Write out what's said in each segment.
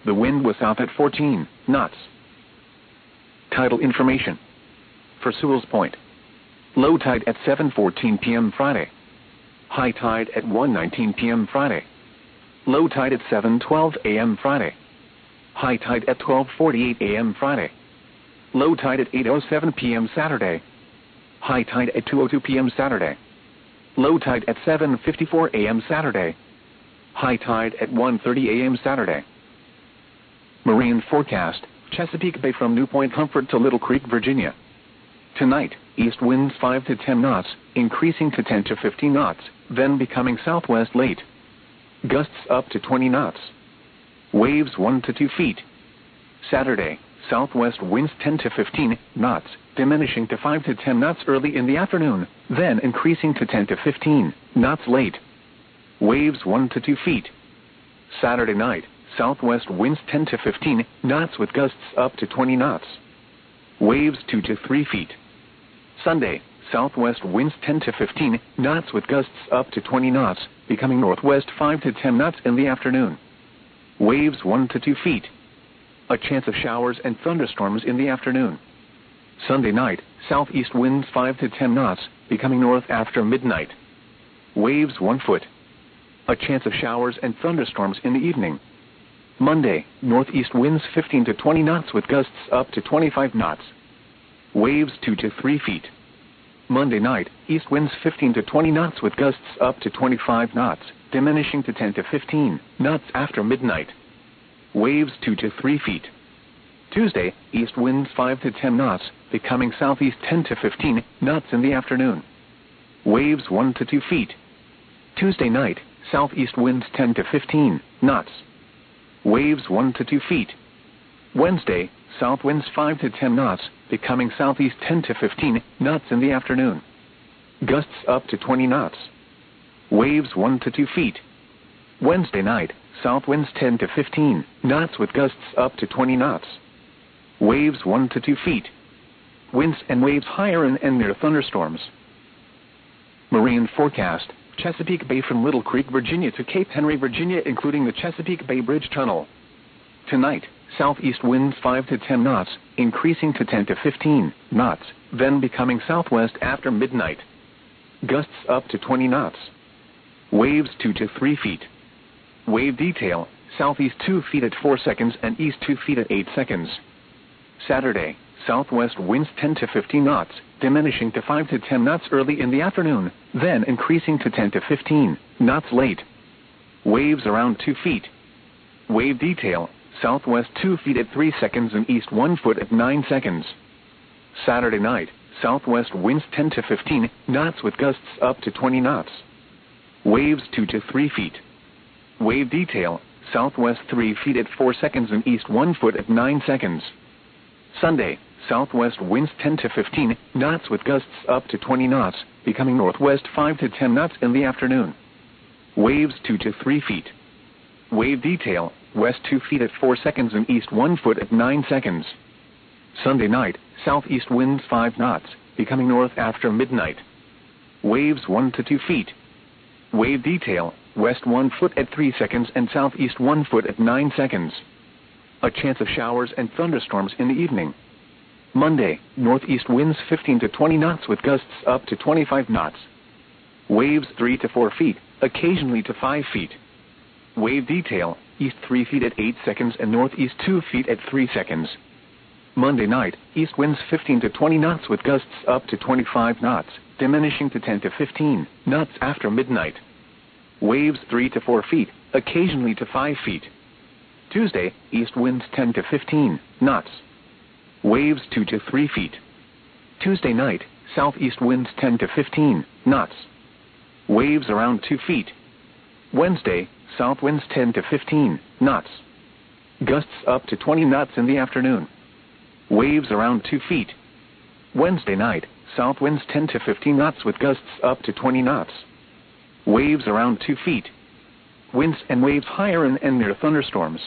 The wind was south at 14 knots. Tidal information. For Sewell's Point. Low tide at 7:14 p.m. Friday. High tide at 1:19 p.m. Friday. Low tide at 7:12 a.m. Friday. High tide at 12:48 a.m. Friday. Low tide at 8:07 p.m. Saturday. High tide at 2:02 p.m. Saturday. Low tide at 7:54 a.m. Saturday. High tide at 1:30 a.m. Saturday. Marine forecast, Chesapeake Bay from New Point Comfort to Little Creek, Virginia. Tonight, east winds 5 to 10 knots, increasing to 10 to 15 knots, then becoming southwest late. Gusts up to 20 knots. Waves 1 to 2 feet. Saturday, southwest winds 10 to 15 knots, diminishing to 5 to 10 knots early in the afternoon, then increasing to 10 to 15 knots late. Waves 1 to 2 feet. Saturday night, southwest winds 10 to 15 knots with gusts up to 20 knots. Waves 2 to 3 feet. Sunday, southwest winds 10 to 15 knots with gusts up to 20 knots, becoming northwest 5 to 10 knots in the afternoon. Waves 1 to 2 feet. A chance of showers and thunderstorms in the afternoon. Sunday night, southeast winds 5 to 10 knots, becoming north after midnight. Waves 1 foot. A chance of showers and thunderstorms in the evening. Monday, northeast winds 15 to 20 knots with gusts up to 25 knots. Waves 2 to 3 feet. Monday night, east winds 15 to 20 knots with gusts up to 25 knots, diminishing to 10 to 15 knots after midnight. Waves 2 to 3 feet. Tuesday, east winds 5 to 10 knots, becoming southeast 10 to 15 knots in the afternoon. Waves 1 to 2 feet. Tuesday night, southeast winds 10 to 15 knots. Waves 1 to 2 feet. Wednesday, south winds 5 to 10 knots, becoming southeast 10 to 15 knots in the afternoon. Gusts up to 20 knots. Waves 1 to 2 feet. Wednesday night, south winds 10 to 15 knots with gusts up to 20 knots. Waves 1 to 2 feet. Winds and waves higher and near thunderstorms. Marine forecast, Chesapeake Bay from Little Creek, Virginia to Cape Henry, Virginia, including the Chesapeake Bay Bridge Tunnel. Tonight, southeast winds 5 to 10 knots, increasing to 10 to 15 knots, then becoming southwest after midnight. Gusts up to 20 knots. Waves 2 to 3 feet. Wave detail, southeast 2 feet at 4 seconds and east 2 feet at 8 seconds. Saturday, southwest winds 10 to 15 knots, diminishing to 5 to 10 knots early in the afternoon, then increasing to 10 to 15 knots late. Waves around 2 feet. Wave detail, southwest 2 feet at 3 seconds and east 1 foot at 9 seconds. Saturday night, southwest winds 10 to 15 knots with gusts up to 20 knots. Waves 2 to 3 feet. Wave detail, southwest 3 feet at 4 seconds and east 1 foot at 9 seconds. Sunday, southwest winds 10 to 15 knots with gusts up to 20 knots, becoming northwest 5 to 10 knots in the afternoon. Waves 2 to 3 feet. Wave detail, west 2 feet at 4 seconds and east 1 foot at 9 seconds. Sunday night, southeast winds 5 knots, becoming north after midnight. Waves 1 to 2 feet. Wave detail, west 1 foot at 3 seconds and southeast 1 foot at 9 seconds. A chance of showers and thunderstorms in the evening. Monday, northeast winds 15 to 20 knots with gusts up to 25 knots. Waves 3 to 4 feet, occasionally to 5 feet. Wave detail, east 3 feet at 8 seconds and northeast 2 feet at 3 seconds. Monday night, east winds 15 to 20 knots with gusts up to 25 knots, diminishing to 10 to 15 knots after midnight. Waves 3 to 4 feet, occasionally to 5 feet. Tuesday, east winds 10 to 15 knots. Waves 2 to 3 feet. Tuesday night, southeast winds 10 to 15 knots. Waves around 2 feet. Wednesday, south winds 10 to 15 knots. Gusts up to 20 knots in the afternoon. Waves around 2 feet. Wednesday night, south winds 10 to 15 knots with gusts up to 20 knots. Waves around 2 feet. Winds and waves higher and near thunderstorms.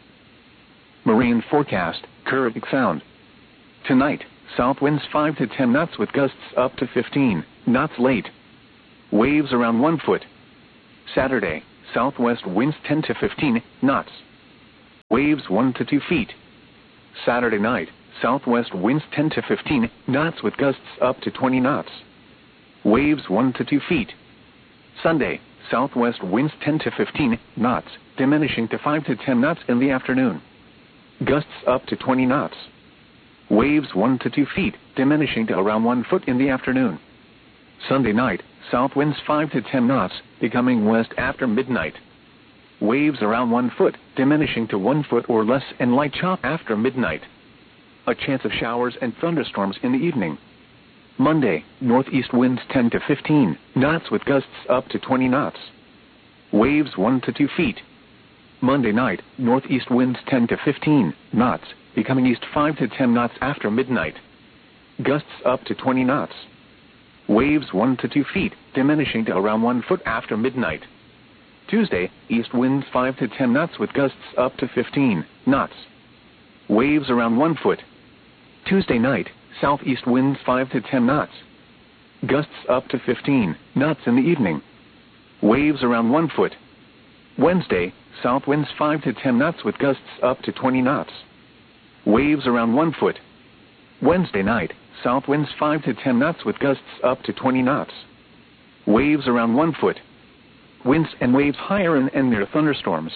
Marine forecast, Caribbean Sound. Tonight, south winds 5 to 10 knots with gusts up to 15 knots late. Waves around 1 foot. Saturday, southwest winds 10 to 15 knots. Waves 1 to 2 feet. Saturday night, southwest winds 10 to 15 knots with gusts up to 20 knots. Waves 1 to 2 feet. Sunday, southwest winds 10 to 15 knots, diminishing to 5 to 10 knots in the afternoon. Gusts up to 20 knots. Waves 1 to 2 feet, diminishing to around 1 foot in the afternoon. Sunday night, south winds 5 to 10 knots, becoming west after midnight. Waves around 1 foot, diminishing to 1 foot or less, and light chop after midnight. A chance of showers and thunderstorms in the evening. Monday, northeast winds 10 to 15 knots with gusts up to 20 knots. Waves 1 to 2 feet. Monday night, northeast winds 10 to 15 knots, becoming east 5 to 10 knots after midnight. Gusts up to 20 knots. Waves 1 to 2 feet, diminishing to around 1 foot after midnight. Tuesday, east winds 5 to 10 knots with gusts up to 15 knots. Waves around 1 foot. Tuesday night, southeast winds 5 to 10 knots. Gusts up to 15 knots in the evening. Waves around 1 foot. Wednesday, south winds 5 to 10 knots with gusts up to 20 knots. Waves around 1 foot. Wednesday night, south winds 5 to 10 knots with gusts up to 20 knots. Waves around 1 foot. Winds and waves higher and near thunderstorms.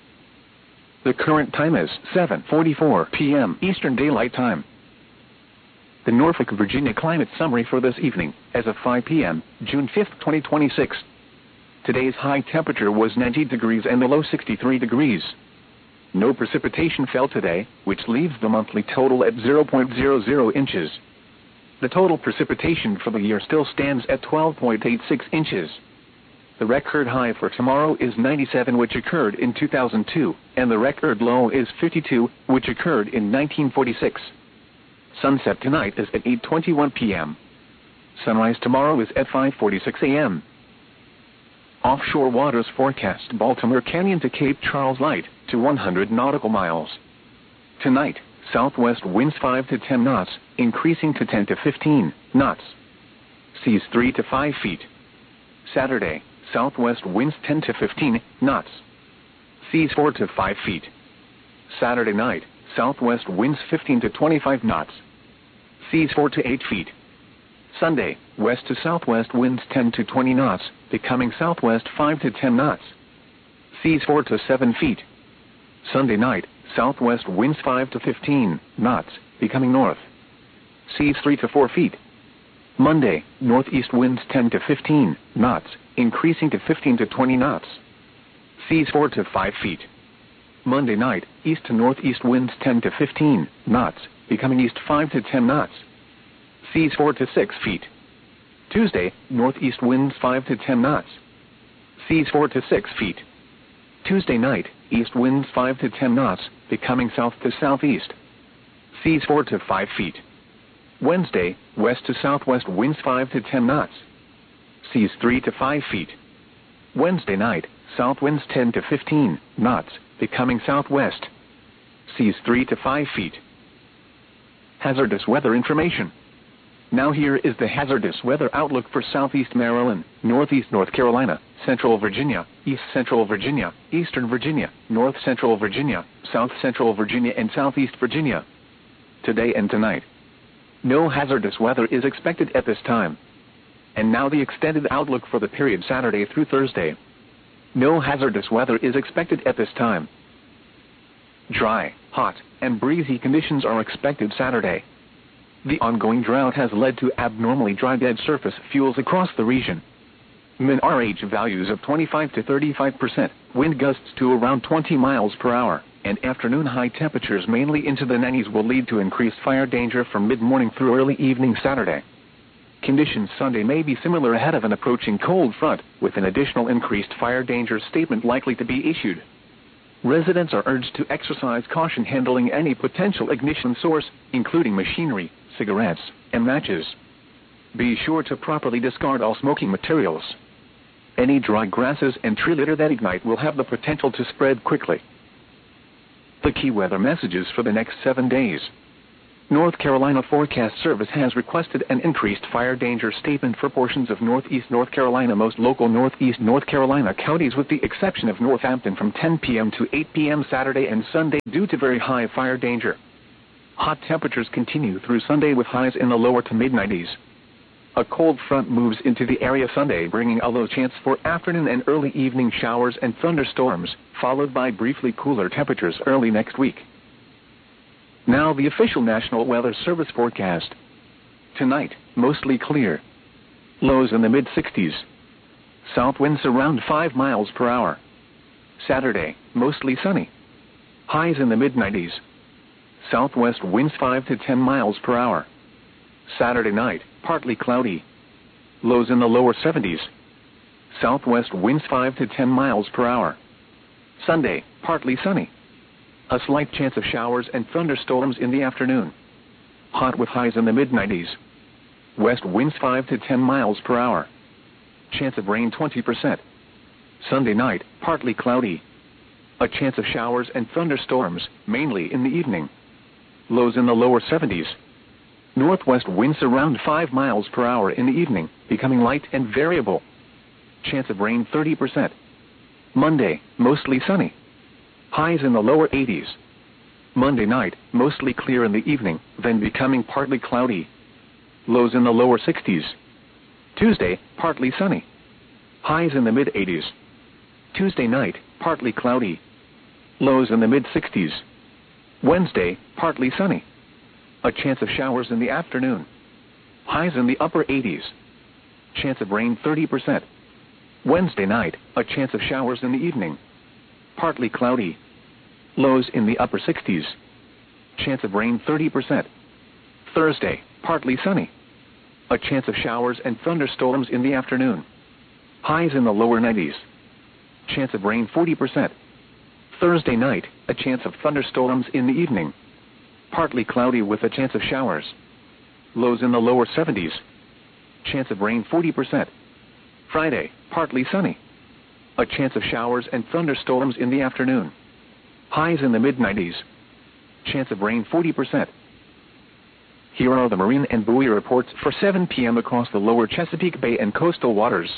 The current time is 7:44 p.m. Eastern Daylight Time. The Norfolk, Virginia climate summary for this evening, as of 5 p.m., June 5, 2026. Today's high temperature was 90 degrees and the low 63 degrees. No precipitation fell today, which leaves the monthly total at 0.00 inches. The total precipitation for the year still stands at 12.86 inches. The record high for tomorrow is 97, which occurred in 2002, and the record low is 52, which occurred in 1946. Sunset tonight is at 8:21 p.m. Sunrise tomorrow is at 5:46 a.m. Offshore waters forecast: Baltimore Canyon to Cape Charles light to 100 nautical miles. Tonight, southwest winds 5 to 10 knots, increasing to 10 to 15 knots. Seas 3 to 5 feet. Saturday, southwest winds 10 to 15 knots. Seas 4 to 5 feet. Saturday night, southwest winds 15 to 25 knots. Seas 4 to 8 feet. Sunday, west to southwest winds 10 to 20 knots, becoming southwest 5 to 10 knots. Seas 4 to 7 feet. Sunday night, southwest winds 5 to 15 knots, becoming north. Seas 3 to 4 feet. Monday, northeast winds 10 to 15 knots, increasing to 15 to 20 knots. Seas 4 to 5 feet. Monday night, east to northeast winds 10 to 15 knots, becoming east 5 to 10 knots. Seas 4 to 6 feet. Tuesday, northeast winds 5 to 10 knots. Seas 4 to 6 feet. Tuesday night, east winds 5 to 10 knots, becoming south to southeast. Seas 4 to 5 feet. Wednesday, west to southwest winds 5 to 10 knots. Seas 3 to 5 feet. Wednesday night, south winds 10 to 15 knots, becoming southwest. Seas 3 to 5 feet. Hazardous weather information. Now here is the hazardous weather outlook for southeast Maryland, northeast North Carolina, central Virginia, east central Virginia, eastern Virginia, north central Virginia, south central Virginia, and southeast Virginia. Today and tonight. No hazardous weather is expected at this time. And now the extended outlook for the period Saturday through Thursday. No hazardous weather is expected at this time. Dry, hot, and breezy conditions are expected Saturday. The ongoing drought has led to abnormally dry dead surface fuels across the region. Min RH values of 25 to 35%, wind gusts to around 20 miles per hour, and afternoon high temperatures mainly into the 90s will lead to increased fire danger from mid-morning through early evening Saturday. Conditions Sunday may be similar ahead of an approaching cold front, with an additional increased fire danger statement likely to be issued. Residents are urged to exercise caution handling any potential ignition source, including machinery, cigarettes, and matches. Be sure to properly discard all smoking materials. Any dry grasses and tree litter that ignite will have the potential to spread quickly. The key weather messages for the next 7 days. North Carolina Forecast Service has requested an increased fire danger statement for portions of northeast North Carolina, most local northeast North Carolina counties with the exception of Northampton from 10 p.m. to 8 p.m. Saturday and Sunday due to very high fire danger. Hot temperatures continue through Sunday with highs in the lower to mid-90s. A cold front moves into the area Sunday, bringing a low chance for afternoon and early evening showers and thunderstorms, followed by briefly cooler temperatures early next week. Now the official National Weather Service forecast. Tonight, mostly clear. Lows in the mid-60s. South winds around 5 miles per hour. Saturday, mostly sunny. Highs in the mid-90s. Southwest winds 5 to 10 miles per hour. Saturday night, partly cloudy. Lows in the lower 70s. Southwest winds 5 to 10 miles per hour. Sunday, partly sunny. A slight chance of showers and thunderstorms in the afternoon. Hot with highs in the mid-90s. West winds 5 to 10 miles per hour. Chance of rain 20%. Sunday night, partly cloudy. A chance of showers and thunderstorms, mainly in the evening. Lows in the lower 70s. Northwest winds around 5 miles per hour in the evening, becoming light and variable. Chance of rain 30%. Monday, mostly sunny. Highs in the lower 80s. Monday night, mostly clear in the evening, then becoming partly cloudy. Lows in the lower 60s. Tuesday, partly sunny. Highs in the mid-80s. Tuesday night, partly cloudy. Lows in the mid-60s. Wednesday, partly sunny. A chance of showers in the afternoon. Highs in the upper 80s. Chance of rain 30%. Wednesday night, a chance of showers in the evening. Partly cloudy. Lows in the upper 60s. Chance of rain 30%. Thursday, partly sunny. A chance of showers and thunderstorms in the afternoon. Highs in the lower 90s. Chance of rain 40%. Thursday night, a chance of thunderstorms in the evening. Partly cloudy with a chance of showers. Lows in the lower 70s. Chance of rain 40%. Friday, partly sunny. A chance of showers and thunderstorms in the afternoon. Highs in the mid-90s. Chance of rain 40%. Here are the marine and buoy reports for 7 p.m. across the lower Chesapeake Bay and coastal waters.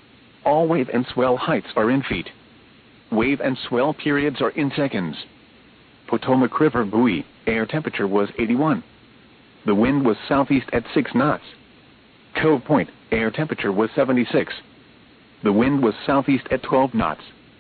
All wave and swell heights are in feet. Wave and swell periods are in seconds. Potomac River buoy, air temperature was 81. The wind was southeast at 6 knots. Cove Point, air temperature was 76. The wind was southeast at 12 knots.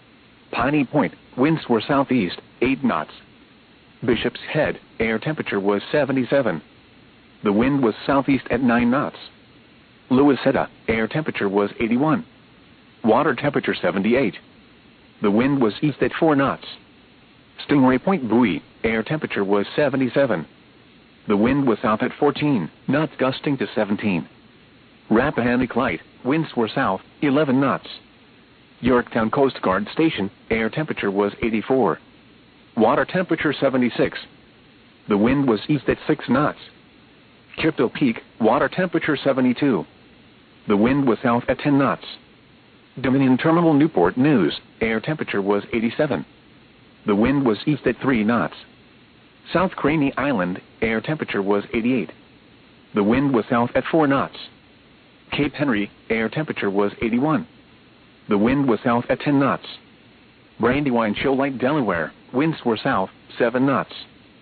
Piney Point, winds were southeast, 8 knots. Bishop's Head, air temperature was 77. The wind was southeast at 9 knots. Louisetta, air temperature was 81. Water temperature 78. The wind was east at 4 knots. Stingray Point buoy, air temperature was 77. The wind was south at 14 knots, gusting to 17. Rappahannock Light, winds were south, 11 knots. Yorktown Coast Guard Station, air temperature was 84. Water temperature 76. The wind was east at 6 knots. Crypto Peak, water temperature 72. The wind was south at 10 knots. Dominion Terminal Newport News, air temperature was 87. The wind was east at 3 knots. South Craney Island, air temperature was 88. The wind was south at 4 knots. Cape Henry, air temperature was 81. The wind was south at 10 knots. Brandywine Shoal Lake, Delaware, winds were south, 7 knots.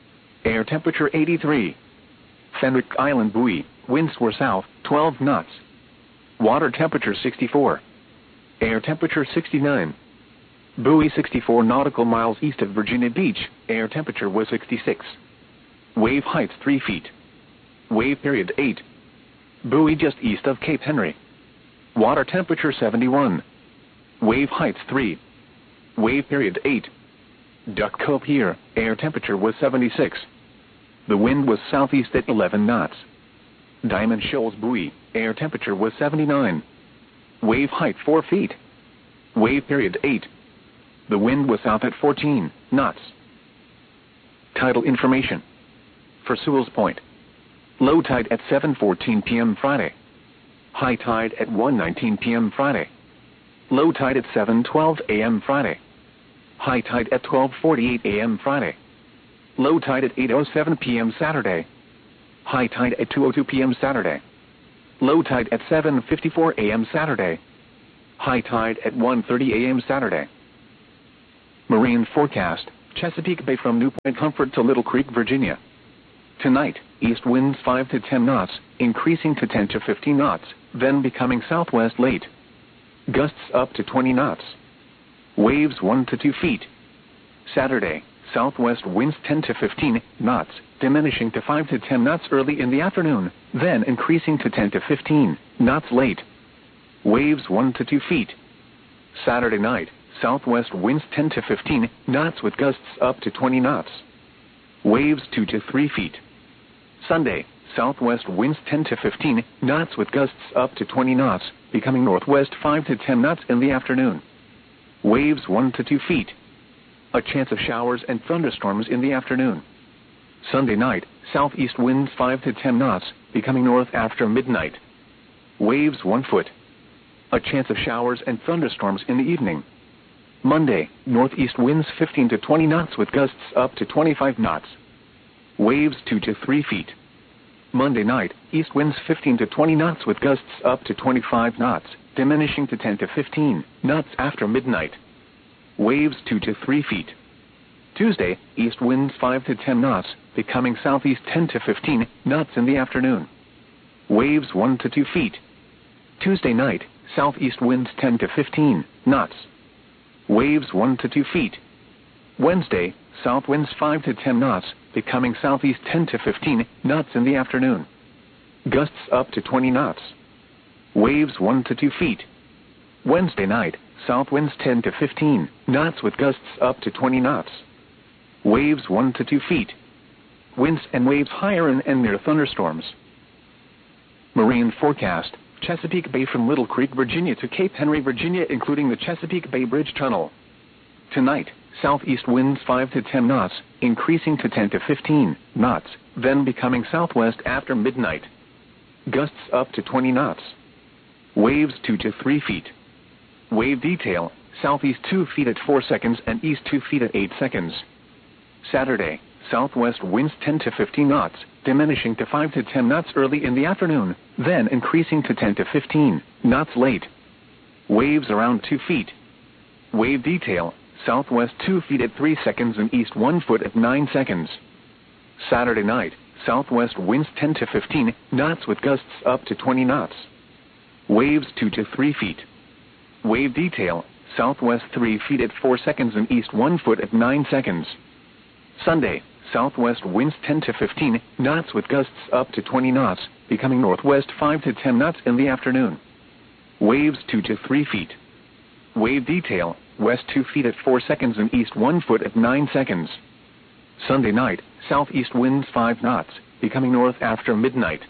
Air temperature 83. Fenwick Island buoy, winds were south, 12 knots. Water temperature 64. Air temperature 69. Buoy 64 nautical miles east of Virginia Beach, air temperature was 66. Wave height 3 feet. Wave period 8. Buoy just east of Cape Henry. Water temperature 71. Wave height 3. Wave period 8. Duck Cove Pier, air temperature was 76. The wind was southeast at 11 knots. Diamond Shoals buoy, air temperature was 79. Wave height 4 feet. Wave period 8. The wind was south at 14 knots. Tidal information. For Sewell's Point. Low tide at 7:14 p.m. Friday. High tide at 1:19 p.m. Friday. Low tide at 7:12 a.m. Friday. High tide at 12:48 a.m. Friday. Low tide at 8:07 p.m. Saturday. High tide at 2:02 p.m. Saturday. Low tide at 7:54 a.m. Saturday. High tide at 1:30 a.m. Saturday. Marine forecast, Chesapeake Bay from Newport Comfort to Little Creek, Virginia. Tonight, east winds 5 to 10 knots, increasing to 10 to 15 knots, then becoming southwest late. Gusts up to 20 knots. Waves 1 to 2 feet. Saturday, southwest winds 10 to 15 knots, diminishing to 5 to 10 knots early in the afternoon, then increasing to 10 to 15 knots late. Waves 1 to 2 feet. Saturday night, southwest winds 10 to 15 knots with gusts up to 20 knots. Waves 2 to 3 feet. Sunday, southwest winds 10 to 15 knots with gusts up to 20 knots, becoming northwest 5 to 10 knots in the afternoon. Waves 1 to 2 feet. A chance of showers and thunderstorms in the afternoon. Sunday night, southeast winds 5 to 10 knots, becoming north after midnight. Waves 1 foot. A chance of showers and thunderstorms in the evening. Monday, northeast winds 15 to 20 knots with gusts up to 25 knots. Waves 2 to 3 feet. Monday night, east winds 15 to 20 knots with gusts up to 25 knots, diminishing to 10 to 15 knots after midnight. Waves 2 to 3 feet. Tuesday, east winds 5 to 10 knots, becoming southeast 10 to 15 knots in the afternoon. Waves 1 to 2 feet. Tuesday night, southeast winds 10 to 15 knots. Waves 1 to 2 feet. Wednesday, south winds 5 to 10 knots, becoming southeast 10 to 15 knots in the afternoon. Gusts up to 20 knots. Waves 1 to 2 feet. Wednesday night, south winds 10 to 15 knots with gusts up to 20 knots. Waves 1 to 2 feet. Winds and waves higher and near thunderstorms. Marine forecast, Chesapeake Bay from Little Creek, Virginia to Cape Henry, Virginia, including the Chesapeake Bay Bridge Tunnel. Tonight, southeast winds 5 to 10 knots, increasing to 10 to 15 knots, then becoming southwest after midnight. Gusts up to 20 knots. Waves 2 to 3 feet. Wave detail, southeast 2 feet at 4 seconds and east 2 feet at 8 seconds. Saturday, southwest winds 10 to 15 knots, diminishing to 5 to 10 knots early in the afternoon, then increasing to 10 to 15 knots late. Waves around 2 feet. Wave detail, southwest 2 feet at 3 seconds and east 1 foot at 9 seconds. Saturday night, southwest winds 10 to 15 knots with gusts up to 20 knots. Waves 2 to 3 feet. Wave detail, southwest 3 feet at 4 seconds and east 1 foot at 9 seconds. Sunday, southwest winds 10 to 15 knots with gusts up to 20 knots, becoming northwest 5 to 10 knots in the afternoon. Waves 2 to 3 feet. Wave detail, west 2 feet at 4 seconds and east 1 foot at 9 seconds. Sunday night, southeast winds 5 knots, becoming north after midnight.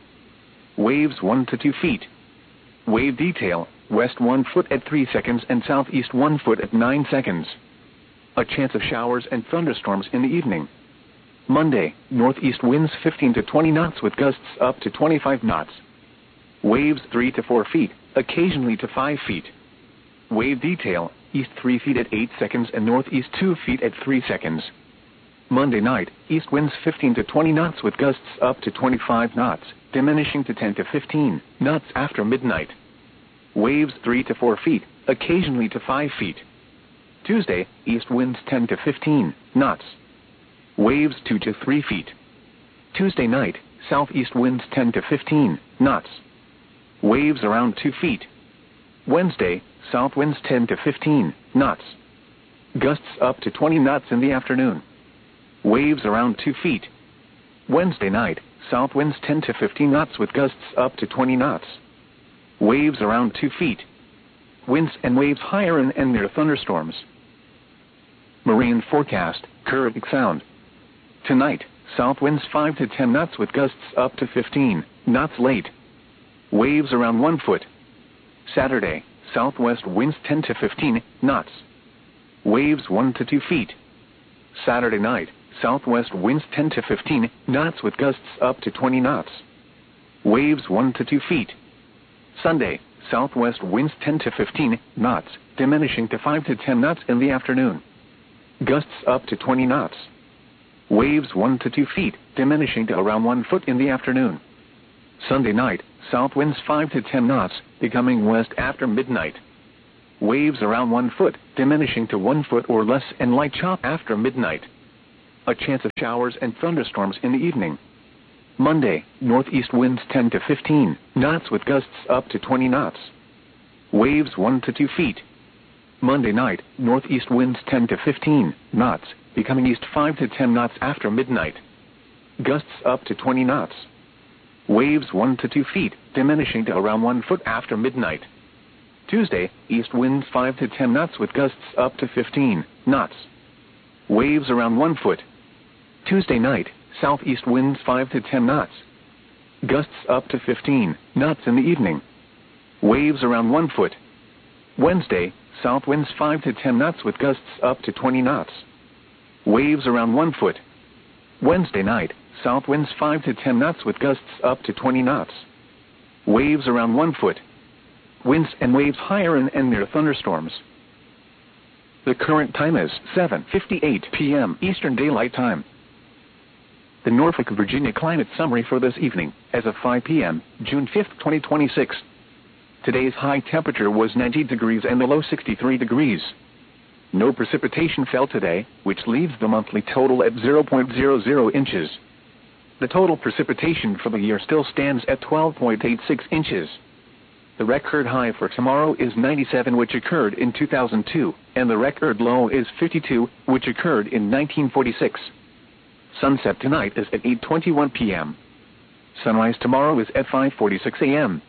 Waves 1 to 2 feet. Wave detail, west 1 foot at 3 seconds and southeast 1 foot at 9 seconds. A chance of showers and thunderstorms in the evening. Monday, northeast winds 15 to 20 knots with gusts up to 25 knots. Waves 3 to 4 feet, occasionally to 5 feet. Wave detail, east 3 feet at 8 seconds and northeast 2 feet at 3 seconds. Monday night, east winds 15 to 20 knots with gusts up to 25 knots, diminishing to 10 to 15 knots after midnight. Waves 3 to 4 feet, occasionally to 5 feet. Tuesday, east winds 10 to 15 knots. Waves 2 to 3 feet. Tuesday night, southeast winds 10 to 15 knots. Waves around 2 feet. Wednesday, south winds 10 to 15 knots. Gusts up to 20 knots in the afternoon. Waves around 2 feet. Wednesday night, south winds 10 to 15 knots with gusts up to 20 knots. Waves around 2 feet. Winds and waves higher and near thunderstorms. Marine forecast, Caribbean Sound. Tonight, south winds 5 to 10 knots with gusts up to 15 knots late. Waves around 1 foot. Saturday, southwest winds 10 to 15 knots. Waves 1 to 2 feet. Saturday night, southwest winds 10 to 15 knots with gusts up to 20 knots. Waves 1 to 2 feet. Sunday, southwest winds 10 to 15 knots, diminishing to 5 to 10 knots in the afternoon. Gusts up to 20 knots. Waves 1 to 2 feet, diminishing to around 1 foot in the afternoon. Sunday night, south winds 5 to 10 knots, becoming west after midnight. Waves around 1 foot, diminishing to 1 foot or less, and light chop after midnight. A chance of showers and thunderstorms in the evening. Monday, northeast winds 10 to 15 knots with gusts up to 20 knots. Waves 1 to 2 feet. Monday night, northeast winds 10 to 15 knots, becoming east 5 to 10 knots after midnight. Gusts up to 20 knots. Waves 1 to 2 feet, diminishing to around 1 foot after midnight. Tuesday, east winds 5 to 10 knots with gusts up to 15 knots. Waves around 1 foot. Tuesday night, southeast winds 5 to 10 knots. Gusts up to 15 knots in the evening. Waves around 1 foot. Wednesday, south winds 5 to 10 knots with gusts up to 20 knots. Waves around 1 foot. Wednesday night, south winds 5 to 10 knots with gusts up to 20 knots. Waves around 1 foot. Winds and waves higher and near thunderstorms. The current time is 7:58 p.m. Eastern Daylight Time. The Norfolk, Virginia climate summary for this evening, as of 5 p.m., June 5, 2026. Today's high temperature was 90 degrees and the low 63 degrees. No precipitation fell today, which leaves the monthly total at 0.00 inches. The total precipitation for the year still stands at 12.86 inches. The record high for tomorrow is 97, which occurred in 2002, and the record low is 52, which occurred in 1946. Sunset tonight is at 8:21 p.m. Sunrise tomorrow is at 5:46 a.m.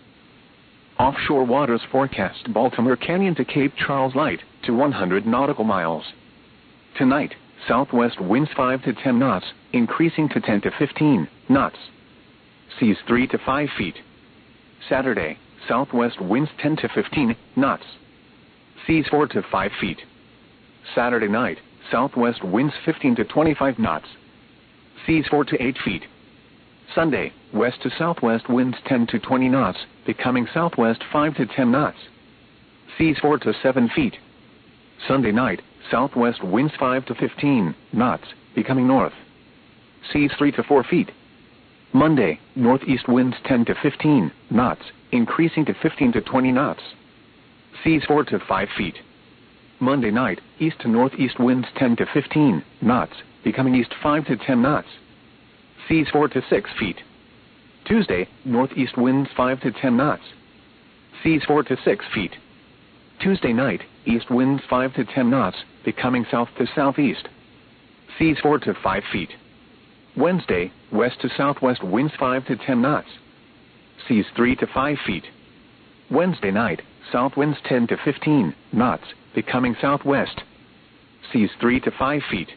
Offshore waters forecast: Baltimore Canyon to Cape Charles light to 100 nautical miles. Tonight, southwest winds 5 to 10 knots, increasing to 10 to 15 knots. Seas 3 to 5 feet. Saturday, southwest winds 10 to 15 knots. Seas 4 to 5 feet. Saturday night, southwest winds 15 to 25 knots. Seas 4 to 8 feet. Sunday, west to southwest winds 10 to 20 knots, becoming southwest 5 to 10 knots. Seas 4 to 7 feet. Sunday night, southwest winds 5 to 15 knots, becoming north. Seas 3 to 4 feet. Monday, northeast winds 10 to 15 knots, increasing to 15 to 20 knots. Seas 4 to 5 feet. Monday night, east to northeast winds 10 to 15 knots, becoming east 5 to 10 knots. Seas 4 to 6 feet. Tuesday, northeast winds 5 to 10 knots. Seas 4 to 6 feet. Tuesday night, east winds 5 to 10 knots, becoming south to southeast. Seas 4 to 5 feet. Wednesday, west to southwest winds 5 to 10 knots. Seas 3 to 5 feet. Wednesday night, south winds 10 to 15 knots, becoming southwest. Seas 3 to 5 feet.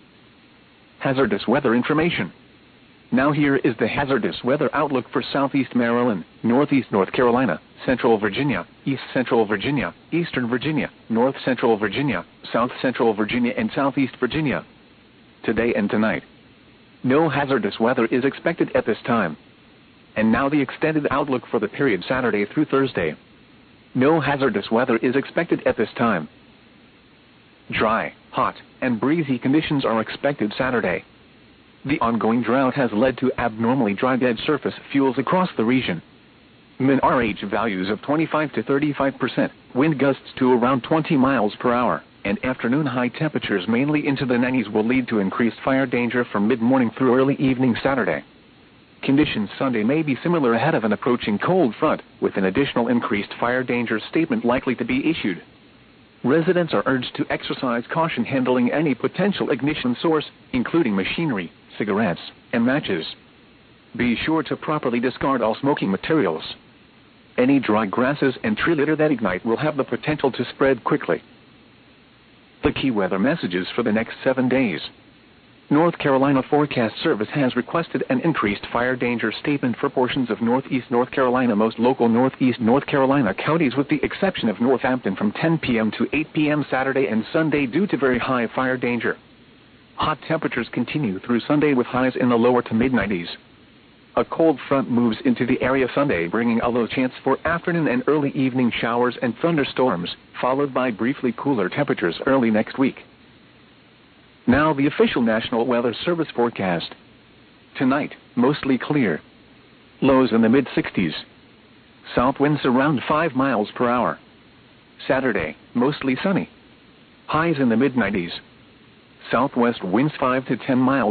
Hazardous weather information. Now here is the hazardous weather outlook for southeast Maryland, northeast North Carolina, central Virginia, east central Virginia, eastern Virginia, north central Virginia, south central Virginia, and southeast Virginia. Today and tonight. No hazardous weather is expected at this time. And now the extended outlook for the period Saturday through Thursday. No hazardous weather is expected at this time. Dry, hot, and breezy conditions are expected Saturday. The ongoing drought has led to abnormally dry dead surface fuels across the region. Min RH values of 25 to 35%, wind gusts to around 20 miles per hour, and afternoon high temperatures mainly into the 90s will lead to increased fire danger from mid-morning through early evening Saturday. Conditions Sunday may be similar ahead of an approaching cold front, with an additional increased fire danger statement likely to be issued. Residents are urged to exercise caution handling any potential ignition source, including machinery, cigarettes, and matches. Be sure to properly discard all smoking materials. Any dry grasses and tree litter that ignite will have the potential to spread quickly. The key weather messages for the next 7 days. North Carolina Forecast Service has requested an increased fire danger statement for portions of northeast North Carolina, most local northeast North Carolina counties with the exception of Northampton from 10 p.m. to 8 p.m. Saturday and Sunday due to very high fire danger. Hot temperatures continue through Sunday with highs in the lower to mid-90s. A cold front moves into the area Sunday, bringing a low chance for afternoon and early evening showers and thunderstorms, followed by briefly cooler temperatures early next week. Now the official National Weather Service forecast. Tonight, mostly clear. Lows in the mid-60s. South winds around 5 miles per hour. Saturday, mostly sunny. Highs in the mid-90s. Southwest winds 5 to 10 miles